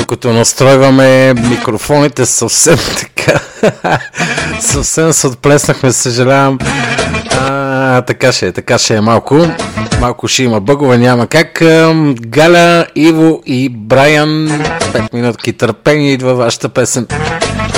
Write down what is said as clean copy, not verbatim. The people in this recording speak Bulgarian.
докато настройваме микрофоните съвсем така. Съвсем се отплеснахме, съжалявам. Така ще е малко. Малко ще има бъгове, няма как. Галя, Иво и Брайан, 5 минутки търпение, идва вашата песен.